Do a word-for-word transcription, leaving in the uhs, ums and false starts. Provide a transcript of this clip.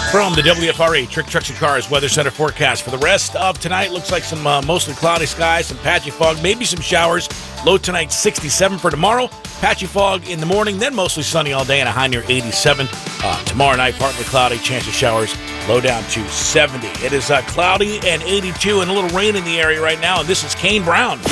From the W F R A Trick Trucks and Cars Weather Center forecast for the rest of tonight, looks like some uh, mostly cloudy skies, some patchy fog, maybe some showers. Low tonight sixty-seven for tomorrow. Patchy fog in the morning, then mostly sunny all day and a high near eighty-seven. Uh, tomorrow night, partly cloudy, chance of showers, low down to seventy. It is uh, cloudy and eighty-two and a little rain in the area right now, and this is Kane Brown.